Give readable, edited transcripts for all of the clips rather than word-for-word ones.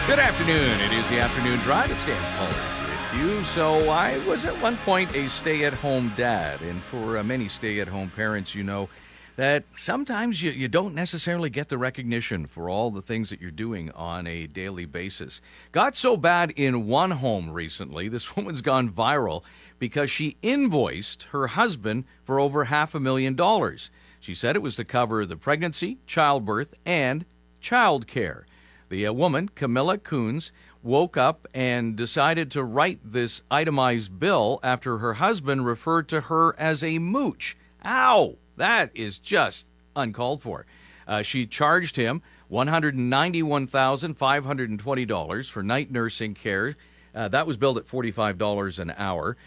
Good afternoon. It is the afternoon drive. It's Dan Pollard with you. So I was at one point a stay-at-home dad, and for many stay-at-home parents, you know that sometimes you don't necessarily get the recognition for all the things that you're doing on a daily basis. Got so bad in one home recently, this woman's gone viral because she invoiced her husband for over $500,000. She said it was to cover the pregnancy, childbirth, and child care. The woman, Camilla Coons, woke up and decided to write this itemized bill after her husband referred to her as a mooch. Ow! That is just uncalled for. She charged him $191,520 for night nursing care. That was billed at $45 an hour.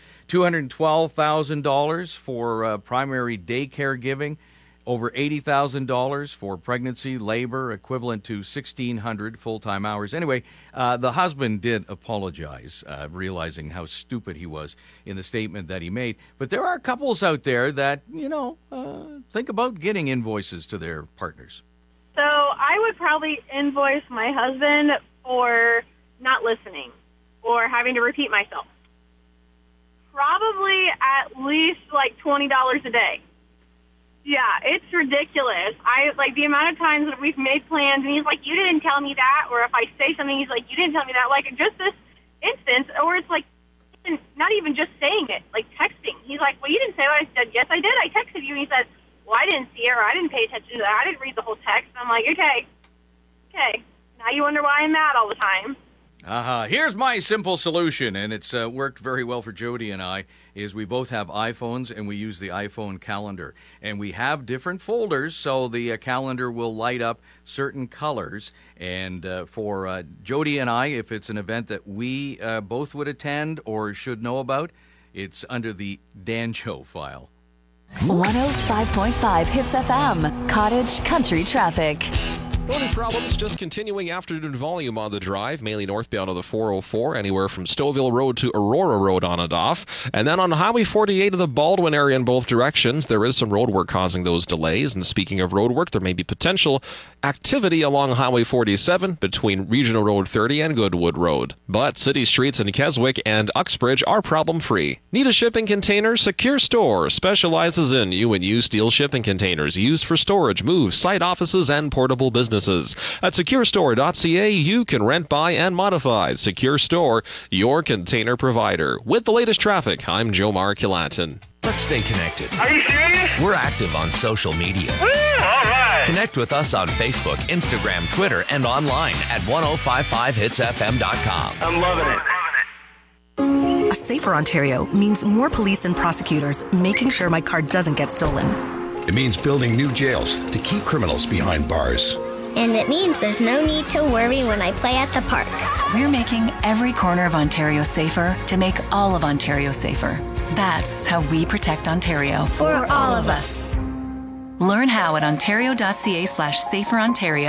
$212,000 for primary daycare giving. Over $80,000 for pregnancy, labor, equivalent to 1,600 full-time hours. Anyway, the husband did apologize, realizing how stupid he was in the statement that he made. But there are couples out there that, think about getting invoices to their partners. So I would probably invoice my husband for not listening or having to repeat myself. Probably at least like $20 a day. Yeah, it's ridiculous. I like the amount of times that we've made plans and he's like, you didn't tell me that. Or if I say something, he's like, you didn't tell me that. Like just this instance, or it's like not even just saying it, like texting. He's like, well, you didn't say what I said. Yes, I did. I texted you. And he says, well, I didn't see it or I didn't pay attention to that. I didn't read the whole text. And I'm like, okay. Now you wonder why I'm mad all the time. Here's my simple solution, and it's worked very well for Jody and I, is we both have iPhones, and we use the iPhone calendar. And we have different folders, so the calendar will light up certain colors. And for Jody and I, if it's an event that we both would attend or should know about, it's under the Dancho file. 105.5 Hits FM, Cottage Country Traffic. Road problems just continuing afternoon volume on the drive, mainly northbound of the 404, anywhere from Stouffville Road to Aurora Road on and off. And then on Highway 48 of the Baldwin area in both directions, there is some road work causing those delays. And speaking of road work, there may be potential activity along Highway 47 between Regional Road 30 and Goodwood Road. But city streets in Keswick and Uxbridge are problem-free. Need a shipping container? Secure Store specializes in U&U steel shipping containers used for storage, moves, site offices, and portable businesses. At SecureStore.ca, you can rent, buy, and modify. Secure Store, your container provider. With the latest traffic, I'm Joe Markulatin. Let's stay connected. Are you serious? We're active on social media. Woo, all right. Connect with us on Facebook, Instagram, Twitter, and online at 1055hitsfm.com. I'm loving it. A safer Ontario means more police and prosecutors making sure my car doesn't get stolen. It means building new jails to keep criminals behind bars. And it means there's no need to worry when I play at the park. We're making every corner of Ontario safer to make all of Ontario safer. That's how we protect Ontario. For all of us. Learn how at ontario.ca/saferontario.